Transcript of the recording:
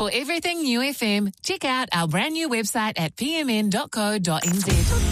For everything New FM, check out our brand new website at pmn.co.nz.